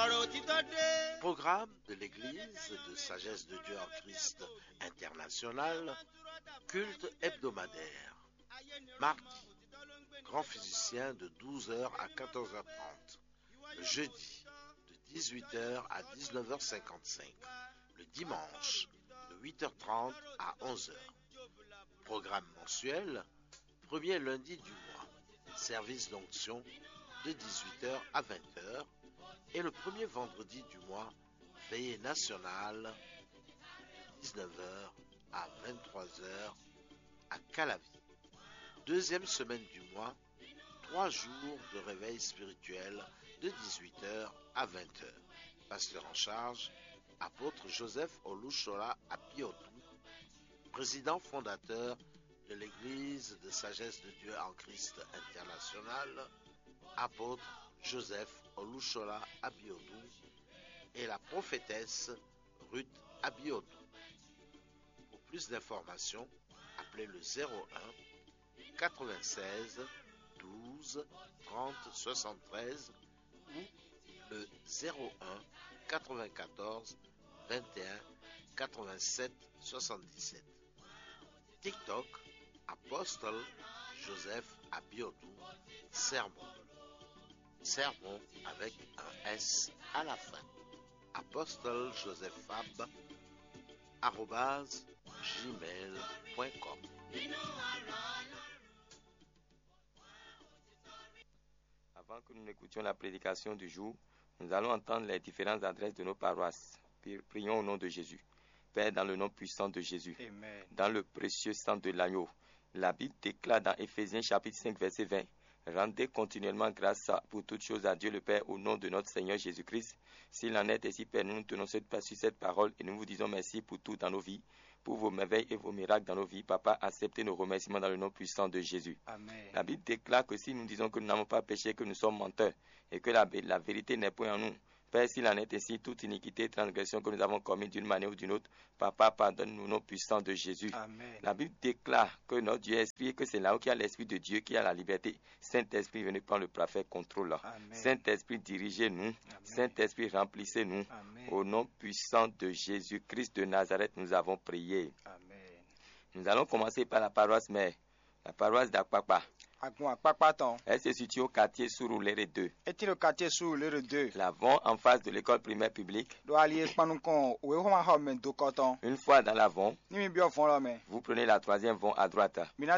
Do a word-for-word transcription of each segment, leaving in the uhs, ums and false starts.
Programme de l'Église de Sagesse de Dieu en Christ International, culte hebdomadaire. Mardi, grand physicien de douze heures à quatorze heures trente. Le jeudi, de dix-huit heures à dix-neuf heures cinquante-cinq. Le dimanche, de huit heures trente à onze heures. Programme mensuel, premier lundi du mois. Service d'onction de dix-huit heures à vingt heures. Et le premier vendredi du mois, veillée nationale de dix-neuf heures à vingt-trois heures à Calavi. Deuxième semaine du mois, trois jours de réveil spirituel de dix-huit heures à vingt heures. Pasteur en charge, apôtre Joseph Olushola Apiotou, président fondateur de l'Église de Sagesse de Dieu en Christ International, apôtre Joseph Olushola Abiotou et la prophétesse Ruth Abiotou. Pour plus d'informations, appelez le zéro un quatre-vingt-seize douze trente soixante-treize ou le zéro un quatre-vingt-quatorze vingt et un quatre-vingt-sept soixante-dix-sept. TikTok, Apostle Joseph Abiotou, Sermon. Sermon avec un S à la fin. Apostle Joseph Fab, arobase gmail point com. Avant que nous n'écoutions la prédication du jour, nous allons entendre les différentes adresses de nos paroisses. Prions au nom de Jésus. Père, dans le nom puissant de Jésus, Amen. Dans le précieux sang de l'agneau, la Bible déclare dans Éphésiens chapitre cinq, verset vingt, « Rendez continuellement grâce pour toutes choses à Dieu le Père au nom de notre Seigneur Jésus-Christ. S'il en est ainsi, Père, nous nous tenons cette, sur cette parole et nous vous disons merci pour tout dans nos vies, pour vos merveilles et vos miracles dans nos vies. Papa, acceptez nos remerciements dans le nom puissant de Jésus. Amen. La Bible déclare que si nous disons que nous n'avons pas péché, que nous sommes menteurs et que la, la vérité n'est point en nous. Père, s'il en est ainsi, toute iniquité et transgression que nous avons commis d'une manière ou d'une autre, Papa, pardonne-nous au nom puissant de Jésus. Amen. La Bible déclare que notre Dieu est esprit et que c'est là où il y a l'esprit de Dieu qui a la liberté. Saint-Esprit, venez prendre le parfait contrôle. Saint-Esprit, dirigez-nous. Saint-Esprit, remplissez-nous. Amen. Au nom puissant de Jésus-Christ de Nazareth, nous avons prié. Amen. Nous allons commencer par la paroisse mère, la paroisse d'Akpakpa. Elle se situe au quartier Surulere deux. Est-il le quartier Surulere deux? L'avant en face de l'école primaire publique. Une fois dans l'avant, vous prenez la troisième vont à droite.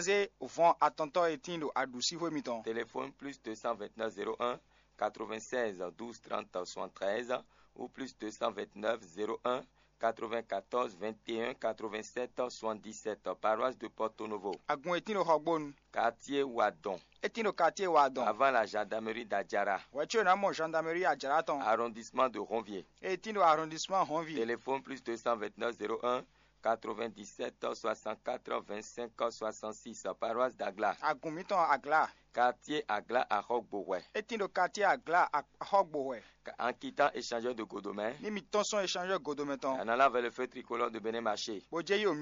Téléphone plus deux cent vingt-neuf zéro un quatre-vingt-seize douze trente soixante-treize ou plus deux cent vingt-neuf zéro un quatre-vingt-quatorze vingt et un quatre-vingt-sept soixante-dix-sept. Paroisse de Porto Novo. Quartier Wadon. quartier Wadon. Avant la gendarmerie d'Adjara. Arrondissement de Ronvier. Arrondissement Ronvier. Téléphone plus deux cent vingt-neuf zéro un quatre-vingt-dix-sept soixante-quatre vingt-cinq soixante-six. Paroisse d'Agla. Agla. Quartier Agla à Rogbowe. Est-il le quartier Agla à Rogbowe? En quittant échangeur de Godomain. Ni mi tonson échangeur Godomain. En allant vers le feu tricolore de Bénin Marché. Vous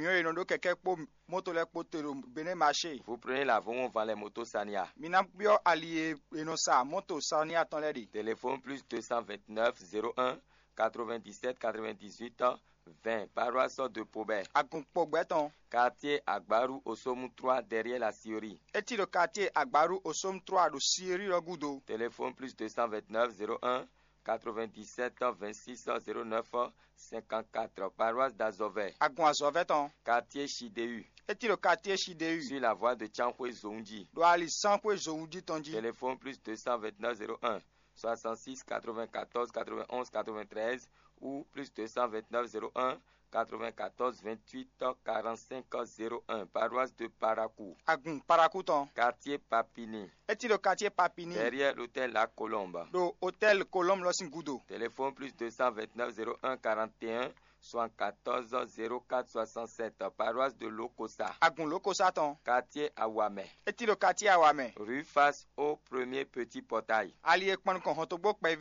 prenez la voie vers les motos Sania. Téléphone plus deux cent vingt-neuf zéro un quatre-vingt-dix-sept quatre-vingt-dix-huit vingt. Paroisse de Pobet. Quartier Agbaru Osomu trois derrière la Siori. Est-il le quartier Agbaru Osomu trois de Siori Rogudo? Téléphone plus deux cent vingt-neuf zéro un quatre-vingt-dix-sept vingt-six zéro neuf cinquante-quatre. Paroisse d'Azové. Quartier Chideu. Est-il le quartier Chideu? Sur la voie de Tchankwe Zoundi. Téléphone plus deux cent vingt-neuf zéro un soixante-six quatre-vingt-quatorze quatre-vingt-onze quatre-vingt-treize ou plus deux cent vingt-neuf zéro un quatre-vingt-quatorze vingt-huit quarante-cinq zéro un. Paroisse de Parakou. Agun Parakouton. Quartier Papini. Est-il le quartier Papini? Derrière l'hôtel La Colombe. L'hôtel Colombe Lossingoudo. Téléphone plus deux cent vingt-neuf zéro un quarante et un soixante-quatorze zéro quatre soixante-sept. Paroisse de Lokosa. Agun Lokosa ton. Quartier Awame. Est-il le quartier Awame? Rue face au premier petit portail. Ali Ekman kon hotobok bevi.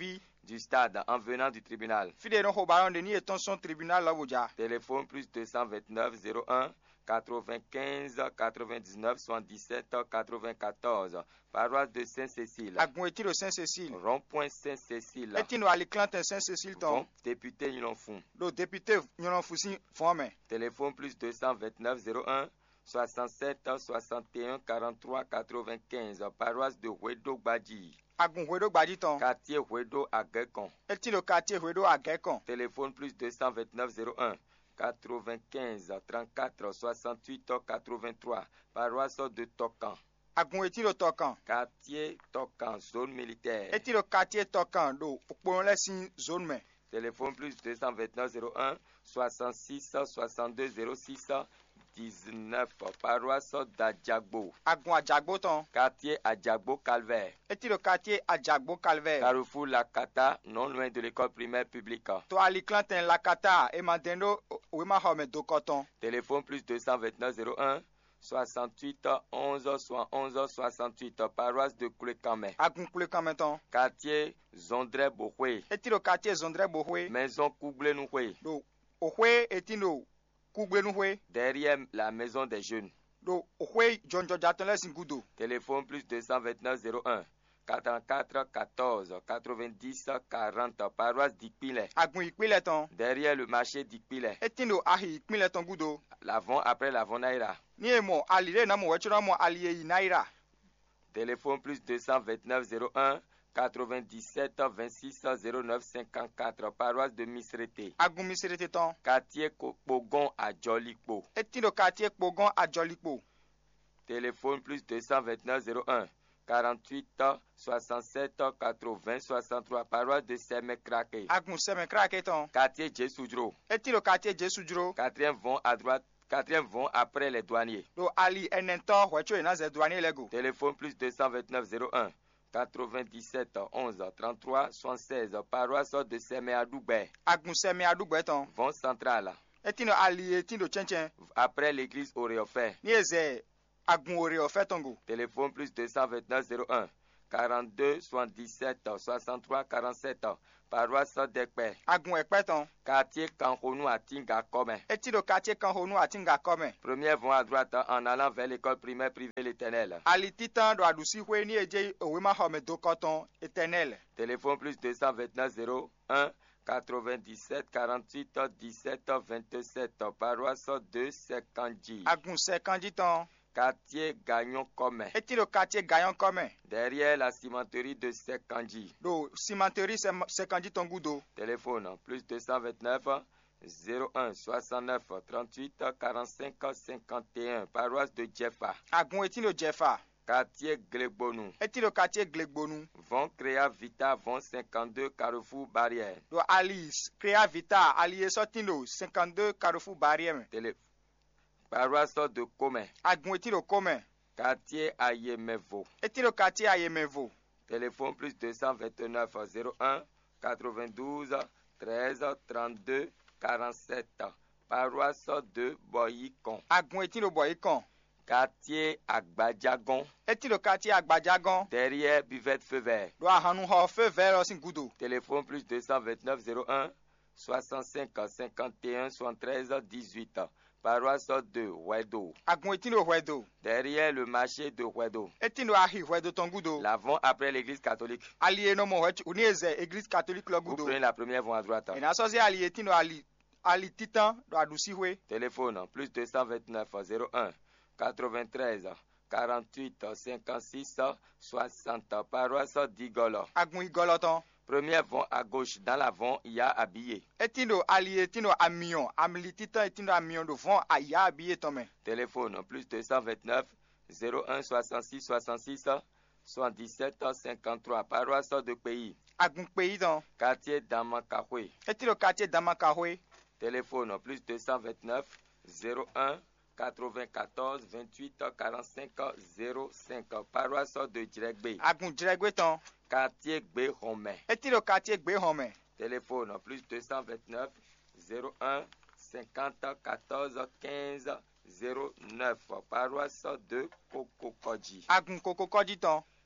du stade en venant du tribunal. Fide no hobaron de ni eton son tribunal la boja. Téléphone plus deux cent vingt-neuf zéro un quatre-vingt-quinze quatre-vingt-dix-neuf soixante-dix-sept quatre-vingt-quatorze. Paroisse de Saint-Cécile. Agun etiro Saint-Cécile. Rond-point Saint-Cécile. Etino ali Clanton Saint-Cécile ton. Bon, député Nylon Fou. Do député Nylon Fousi fome. Téléphone plus deux cent vingt-neuf zéro un soixante-sept soixante et un quarante-trois quatre-vingt-quinze. Paroisse de Huedo Gbadji. Agun Huedo Gbadji ton. Quartier Huedo Agekon. Etino quartier Huedo Agekon. Téléphone plus deux cent vingt-neuf zéro un quatre-vingt-quinze trente-quatre soixante-huit quatre-vingt-trois. Paroisse de Tokan. Agun etiro Tokan. Quartier Tokan, zone militaire. Etiro quartier Tokan do okpon lesin zone me. Téléphone plus deux cent vingt-neuf zéro un soixante-six soixante-deux zéro six dix-neuf. Paroisse d'Adjagbo. Agun Adjagbo ton. Quartier Adjagbo Calvaire. Etiro quartier Adjagbo Calvaire. Carrefour Lakata, non loin de l'école primaire publique. To ali Clanton Lakata e mandendo wema home do koton. Téléphone plus deux cent vingt-neuf zéro un soixante-huit onze onze soixante-huit. Paroisse de Koulekame. Agun Koulekame ton. Quartier Zondre Bohwe. Etiro quartier Zondre Bohwe. Maison Kouglenouhwe. Do Ohwe etino Kouglenouhwe. Derrière la maison des jeunes. Do Ohwe John Jojaton lesin gudo. Téléphone plus deux cent vingt-neuf zéro un quarante-quatre quatorze quatre-vingt-dix quarante. Paroisse d'Ikpile. Agun Ikpile ton. Derrière le marché d'Ikpile. Etino ahi Ikpile ton gudo. L'avant après l'avant Naira. Ni emo alire na mo wechura mo aliye Naira. Téléphone plus deux cent vingt-neuf zéro un quatre-vingt-dix-sept vingt-six zéro neuf cinquante-quatre. Paroisse de Misrete. Agun Misrete ton. Quartier Pogon à Jolikpo. Etino quartier Pogon à Jolikpo. Téléphone plus deux cent vingt-neuf zéro un quarante-huit soixante-sept quatre-vingts soixante-trois. Paroisse de Semekrake. Agun Semekrake ton. Quartier Jesudro. Etino quartier Jesudro. Quatrième vont à droite. Quatrième vont après les douaniers. Do ali enento wecho ina ze douanier lego. Téléphone plus deux cent vingt-neuf zéro un quatre-vingt-dix-sept onze trente-trois soixante-seize. Paroisse de Semeadougbe. Agun Semeadougbe ton. Vont central. Etino ali etino chenchen. Après l'église Oréofé. Ni eze Agun Oréofé tongo. Téléphone plus deux cent vingt-neuf zéro un quarante-deux soixante-dix-sept soixante-trois quarante-sept. Paroisse d'Ekpe. Agun Ekpe ton. Quartier Kanhonu à Tinga Kome. Etino quartier Kanhonu à Tinga Kome. Premier vont à droite en allant vers l'école primaire privée l'Éternel. Ali titan do adusi hwe ni eje owema home do koton Éternel. Téléphone plus deux cent vingt-neuf zéro un quatre-vingt-dix-sept quarante-huit dix-sept vingt-sept. Paroisse de Sekanji. Agun Sekanji ton. Quartier Gagnon Kome. Etino quartier Gagnon Kome. Derrière la cimenterie de Sekanji. Do cimenterie Sekanji ton gudo. Téléphone plus deux cent vingt-neuf zéro un soixante-neuf trente-huit quarante-cinq cinquante et un. Paroisse de Djefa. Agun etino Djefa. Quartier Glegbonu. Etino quartier Glegbonu. Vont Créa Vita vont cinquante-deux Carrefour Barrière. Do Alice Créa Vita Ali Esotino cinquante-deux Carrefour Barrière. Télé Paroisse de Kome. Agun etino Kome. Quartier Ayemevo. Etino quartier Ayemevo. Téléphone plus deux cent vingt-neuf zéro un quatre-vingt-douze treize trente-deux quarante-sept. Paroisse de Boyikon. Agun etino Boyikon. Quartier Agbadjagon. Etino quartier Agbadjagon. Derrière Buvette Feu Vert. Do ahanu ho feu vert sin gudo. Téléphone plus deux cent vingt-neuf zéro un soixante-cinq cinquante et un soixante-treize dix-huit. Paroisse de Huedo. Agun etino Huedo. Derrière le marché de Huedo. Etino ahi Huedo ton gudo. L'avant après l'église catholique. Ali eno mo wechu unieze église catholique lo Vous gudo. prenez la première voie à droite. Et na sozi ali etino ali ali titan do adusi hwe. Téléphone plus deux cent vingt-neuf zéro un quatre-vingt-treize quarante-huit cinquante-six soixante. Paroisse d'Igolo. Agun Igolo ton. Première vont à gauche. Dans l'avant, il y a habillé. Etino ali etino amion. Amili titan etino amion do vont aya habillé ton men. Téléphone plus deux cent vingt-neuf zéro un soixante-six soixante-six soixante-dix-sept cinquante-trois. Paroisse de Pays. Agun Pays ton. Quartier Damakahwe. Etino quartier Damakahwe. Téléphone plus deux cent vingt-neuf zéro un quatre-vingt-quatorze vingt-huit quarante-cinq zéro cinq. Paroisse de Djiregbe. Agun Djiregbe ton. Quartier Gbehome. Etino quartier Gbehome. Téléphone plus deux cent vingt-neuf zéro un cinquante quatorze quinze zéro neuf. Paroisse de Kokokodji. Agun Kokokodji ton.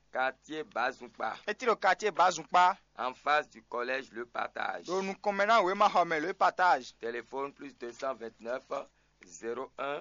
Quartier Bazumpa. Eti le quartier Bazumpa. En face du collège Le Partage. Do nous commençons oui ma home Le Partage. Téléphone plus deux cent vingt-neuf zéro un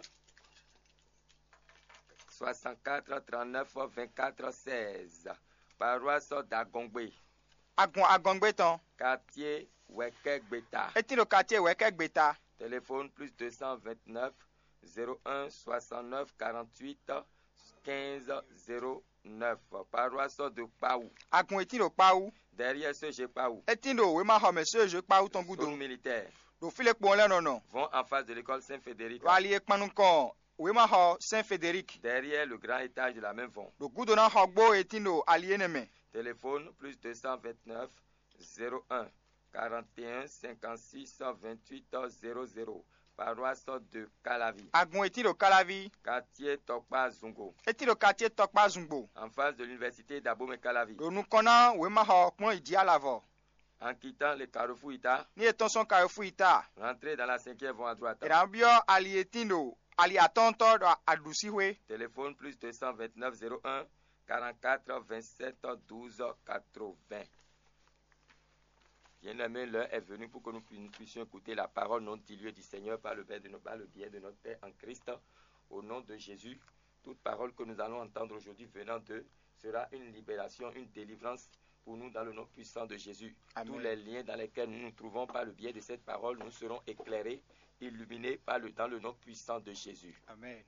soixante-quatre trente-neuf vingt-quatre seize. Paroisse d'Agongbe. Agon Agongbe ton. Quartier Wekegbeta. Eti le quartier Wekegbeta. Téléphone plus deux cent vingt-neuf zéro un soixante-neuf quarante-huit quinze zéro neuf. Paroisse de Paou. Agon eti le Paou. Derrière ce G Paou. Eti le oui ma home ce je Paou ton boudou. Militaire. Do file pour là non non. Vont en face de l'école Saint-Fédéric. Wali ekpanu kon oui ma ho Saint-Fédéric. Derrière le grand étage de la même vont. Do goudona hogbo eti no alieneme. Téléphone plus deux cent vingt-neuf zéro un quarante et un cinquante-six vingt-huit zéro zéro. Paroisse de Calavi. Agon eti le Calavi. Quartier Tokpa Zungo. Eti le quartier Tokpa Zungo. En face de l'université d'Abomey Calavi. Do nous kona oui ma ho pon idi alavo. En quittant le carrefour Ita, Ni eton son carrefour Ita. rentrez dans la cinquième voie à droite. Erambio ali etino ali atonto do adusiwe. Téléphone plus deux cent vingt-neuf zéro un quarante-quatre vingt-sept douze quatre-vingts. Bien-aimé, l'heure est venue pour que nous puissions écouter la parole non diluée du Seigneur par le biais de, nos, par le biais de notre Père en Christ. Au nom de Jésus, toute parole que nous allons entendre aujourd'hui venant d'eux sera une libération, une délivrance pour nous dans le nom puissant de Jésus. Amen. Tous les liens dans lesquels nous nous trouvons par le biais de cette parole, nous serons éclairés, illuminés par le, dans le nom puissant de Jésus. Amen.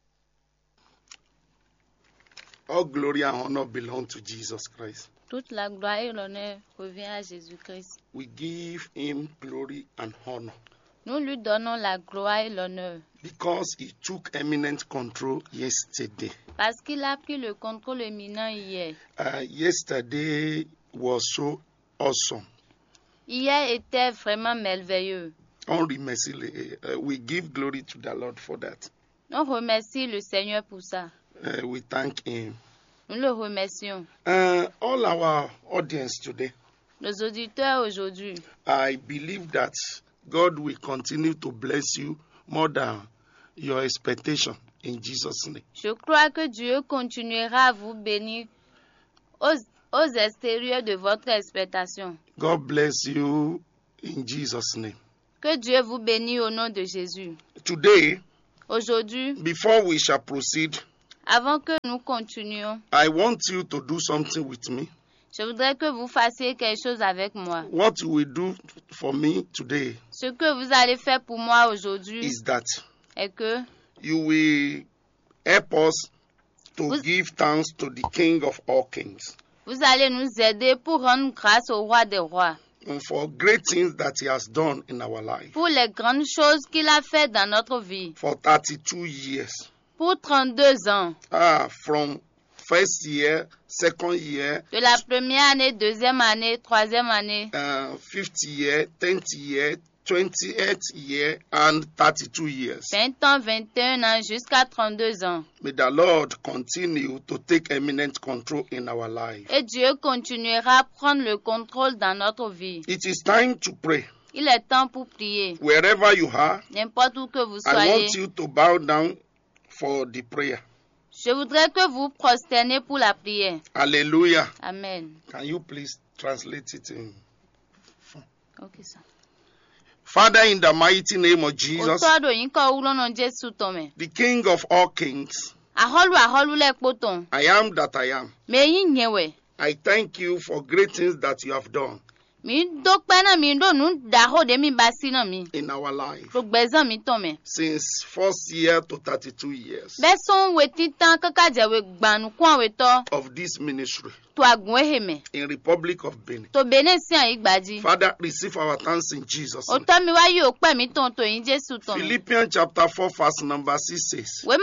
All glory and honor belong to Jesus Christ. Toute la gloire et l'honneur revient à Jésus-Christ. We give him glory and honor. Nous lui donnons la gloire et l'honneur. Because he took eminent control yesterday. Parce qu'il a pris le contrôle éminent hier. Uh, yesterday was so awesome. Hier était vraiment merveilleux. Unremercibly, uh, we give glory to the Lord for that. On remercie le Seigneur pour ça. Uh, we thank him. Nous le remercions. Uh, all our audience today, nos auditeurs aujourd'hui, I believe that God will continue to bless you more than your expectation in Jesus' name. Je crois que Dieu continuera à vous bénir aux, aux extérieurs de votre expectation. God bless you in Jesus' name. Que Dieu vous bénisse au nom de Jésus. Today, aujourd'hui, before we shall proceed, avant que nous continuions, I want you to do something with me. Je voudrais que vous fassiez quelque chose avec moi. What you will do for me today, ce que vous allez faire pour moi aujourd'hui, is that est que you will help us to vous, give thanks to the King of all kings. Vous allez nous aider pour rendre grâce au roi des rois. And for great things that he has done in our life. Pour les grandes choses qu'il a fait dans notre vie. For thirty-two years. Pour trente-deux ans. Ah, from first year, second year. De la première année, deuxième année, troisième année. Uh, fifth year, tenth year, twentieth year, and thirty-two years. vingt ans, vingt et un ans, jusqu'à trente-deux ans. May the Lord continue to take eminent control in our life. Et Dieu continuera à prendre le contrôle dans notre vie. It is time to pray. Il est temps pour prier. Wherever you are, n'importe où que vous soyez. I want you to bow down for the prayer. Je voudrais que vous prosternez pour la prière. Hallelujah. Amen. Can you please translate it in? Okay, sir. Father, in the mighty name of Jesus, the King of all kings, I am that I am. I thank you for great things that you have done in our life since first year to thirty-two years of this ministry in Republic of Benin. Father, receive our thanks in Jesus' name. Philippians chapter four verse number six says, do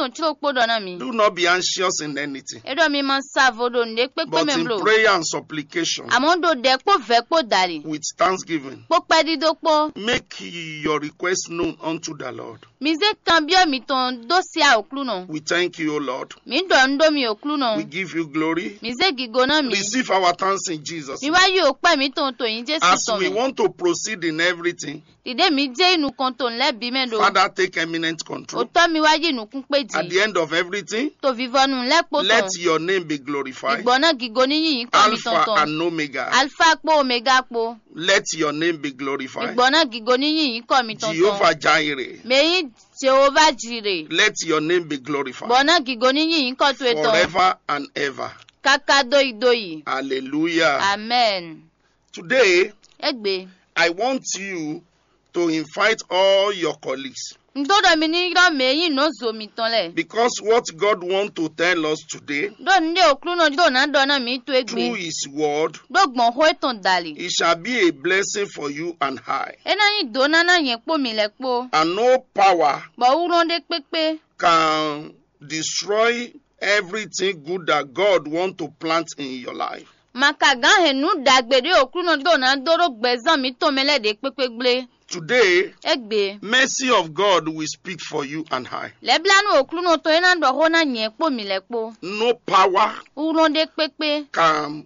not be anxious in anything, but in prayer and supplication supplication Amondo de po ve po dali. with thanksgiving. Po pedi do po. Make your request known unto the Lord. Mize kambio mi ton dosia okluno. We thank you, O Lord. Mi do ndo mi okluno. We give you glory. Mize gigona mi. Receive our thanks in Jesus' Mi name. wa yi okpa mi ton to yin Jesu As ton we mi. want to proceed in everything, Ide mi je inu konton le bi mendo. Father, take eminent control. Oto mi wa yi inu kun At peji. the end of everything, To vivonu le po ton. let your name be glorified. Igbona gigoni yin ko mi ton Alpha ton. and Omega. Alpha po omega po. Let your name be glorified. Igbona gigoni yin ko mi ton ton. Jehovah Jireh. Meyi Jehovah Jireh. Let your name be glorified. Bona gigoni yin ko to eton. Forever and ever. Kaka doi doi. Hallelujah. Amen. Today, Egbe. I want you to invite all your colleagues. Ndodo mi ni ro meyi no zo mi ton le. Because what God wants to tell us today, Do nde okluno do na do na mi to through egbe. His word, Do gbon ho eton dali. it shall be a blessing for you and I. Ena yin do na na yen po mi le po. And no power Bo uron de pepe. can destroy everything good that God wants to plant in your life. Maka gan he nu dagbede okluno do na do ro gbezan mi to mele de pepe gble. Today, Egbe. mercy of God will speak for you and I. Le blanu okluno to ena do ho na yen po mi le po. No power Uron de pepe. can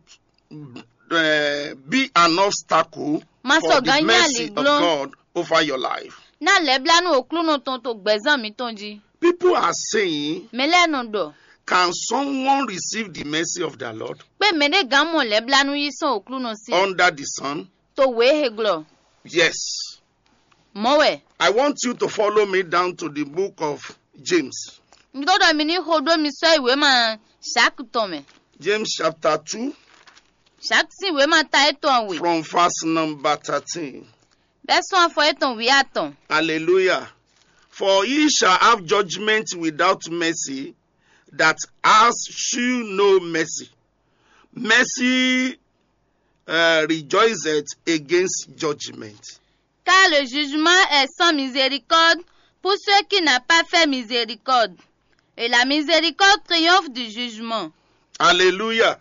uh, be an obstacle Maso for the ganya mercy li of glon. God over your life. Na le blanu okluno ton to gbezan mi tonji. People are saying, Mele no do. can someone receive the mercy of the Lord Pe mede gamon le blanu yi son okluno si. under the sun? To we he glo. Yes. Mowe. I want you to follow me down to the book of James. Ndodo mi ni hodo mi so iwe ma shak to me. James chapter two, Shak si we ma ta eton we. from verse number thirteen. Beso afo eton we aton. Hallelujah. For ye shall have judgment without mercy, that as shew no mercy. Mercy uh, rejoiceth against judgment. Car le jugement est sans miséricorde pour ceux qui n'ont pas fait miséricorde. Et la miséricorde triomphe du jugement. Hallelujah.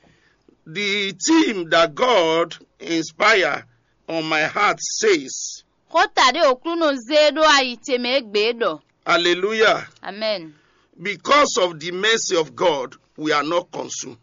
The theme that God inspired on my heart says, Rotade okluno zedo a iteme egbedo. hallelujah. Amen. Because of the mercy of God, we are not consumed.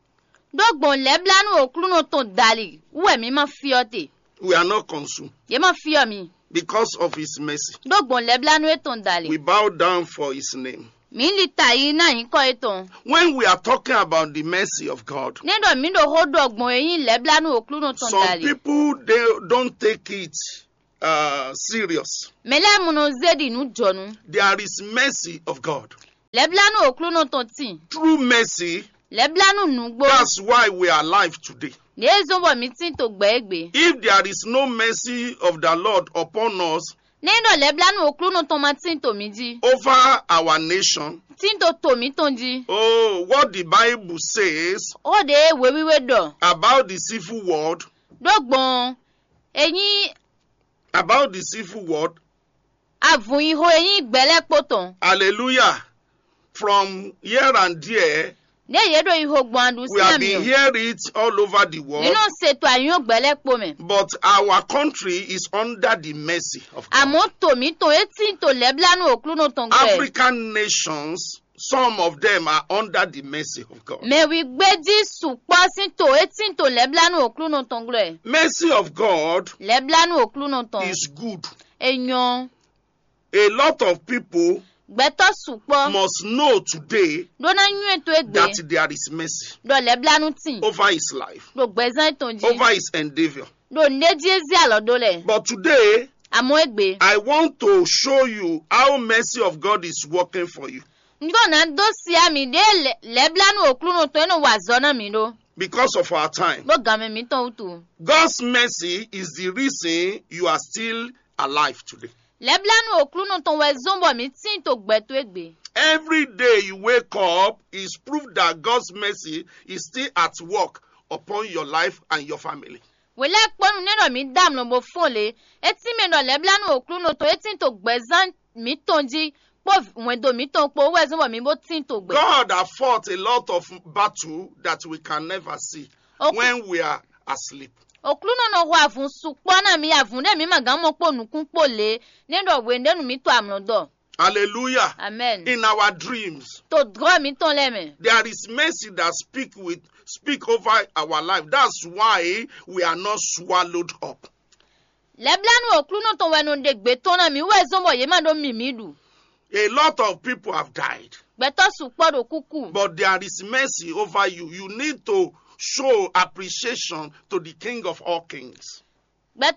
Dogbon le blanu okluno ton dali. Uwe mi ma fiote. We are not consumed. Ye ma fio mi. Because of His mercy. Dogbon le blanu eton We dali. bow down for His name. Mi li ta yi na yin ko eton. When we are talking about the mercy of God, Nendo mi do ho dogbon eyin le blanu okluno ton some dali. people, they don't take it uh, serious. Mele muno zedi nu jonu. There is mercy of God. Le blanu okluno ton ti. True mercy, Le blanu nugbo. that's why we are alive today. Ne zombo mi tin to gbe egbe. If there is no mercy of the Lord upon us, Nendo le blanu okluno ton ma tin to mi di. over our nation, Tin to to mi ton di. oh, what the Bible says O de we wiwe do. about the sinful world, Dogbon eyin about the sinful world, avun iho eyin gbele poton. hallelujah, from here and there, Ne yedo iho gbandu we have si been ami. hearing it all over the world, Nino seto ayon gbele po me. but our country is under the mercy of God. Amo to mi to etin to le blanu okluno ton gbe. African nations, some of them are under the mercy of God. Me wi gbeji supo sin to etin to le blanu okluno ton gbe. Mercy of God Le blanu okluno ton. is good. Enyon A lot of people gbeto supo. must know today Dona nyu to egbe. that there is mercy Do le blanu tin. over his life, Do gbezan ton ji. over his endeavor. Do neji ezi alodo le. But today, Amo egbe. I want to show you how mercy of God is working for you. Ndo na do si ami de le, le blanu okluno to eno wazona mi do. Because of our time, Do game mi ton utu. God's mercy is the reason you are still alive today. Le blanu okluno ton we zombo mi tin to gbeto egbe. Every day you wake up is proof that God's mercy is still at work upon your life and your family. Wele ponu neno mi dam no bo fole. Eti me no le blanu okluno to etin to gbezan mi tonji. Po wendo mi ton po we zombo mi bo tin to gbe. God has fought a lot of battle that we can never see when we are asleep. Okluno no wa fun supona mi avun de mi magamo po nukun pole nendo we ndenu mi to amlodo. Hallelujah. Amen. In our dreams, to droit mi ton leme. There is mercy that speak with speak over our life. That's why we are not swallowed up. Leblanu okluno ton we no de gbe ton na mi we zombo ye ma do mi mi du. A lot of people have died. But there is mercy over you. You need to show appreciation to the King of all kings. In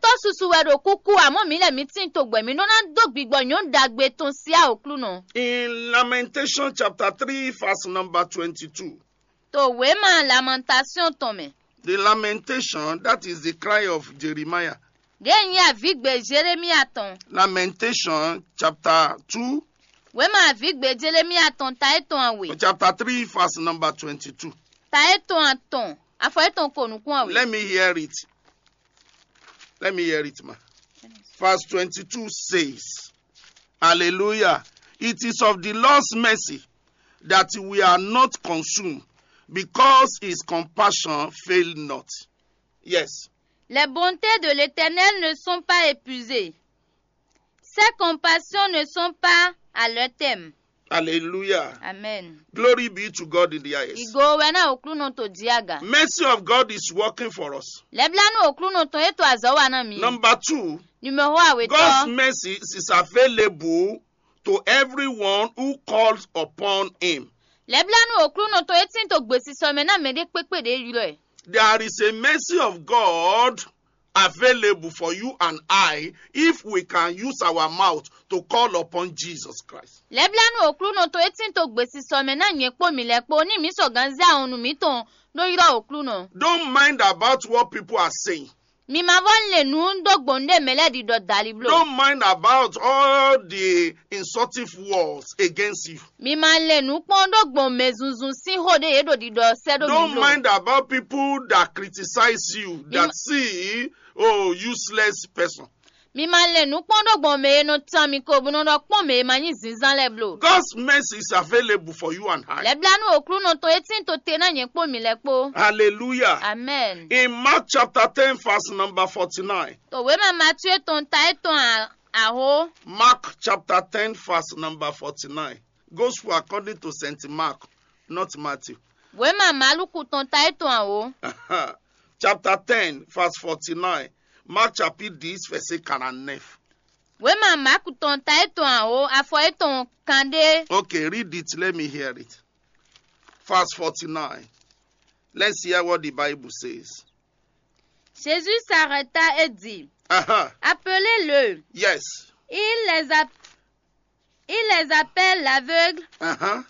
Lamentation chapter three, verse number twenty-two. The lamentation, that is the cry of Jeremiah. Lamentation chapter two. Chapter three, verse number twenty-two. Let me hear it. Let me hear it, ma. Verse twenty-two says, Hallelujah. It is of the Lord's mercy that we are not consumed, because his compassion fail not. Yes. Les bontés de l'Éternel ne sont pas épuisées. Ses compassions ne sont pas à leur thème. Hallelujah. Amen. Glory be to God in the highest. Mercy of God is working for us. Number two, God's mercy is available to everyone who calls upon him. There is a mercy of God available for you and I if we can use our mouth to call upon Jesus Christ. Don't mind about what people are saying. Don't mind about all the insultive words against you. Don't mind about people that criticize you, that see, oh, useless person. God's mercy is available for you and I. Hallelujah. Amen. In Mark chapter ten, verse number forty-nine. Mark chapter ten, verse number forty-nine. Gospel according to Saint Mark, not Matthew. Chapter ten, verse forty-nine. Mark chapter dix, verset quarante-neuf. Okay, read it. Let me hear it. Verse forty-nine. Let's hear what the Bible says. Jésus s'arrêta et dit, uh-huh. Appelez-le. Yes. Il les, a... Il les appelle l'aveugle uh-huh.